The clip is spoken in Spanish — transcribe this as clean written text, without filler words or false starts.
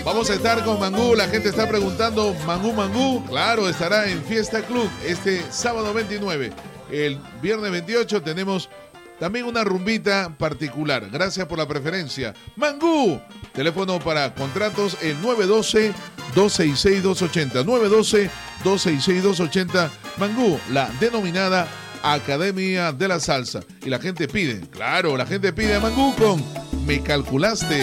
Vamos a estar con Mangú, la gente está preguntando, Mangú, claro, estará en Fiesta Club este sábado 29. El viernes 28 tenemos también una rumbita particular. Gracias por la preferencia. Mangú, teléfono para contratos el 912-266-280. 912-266-280. Mangú, la denominada Academia de la Salsa. Y la gente pide, claro, la gente pide a Mangú con Me Calculaste.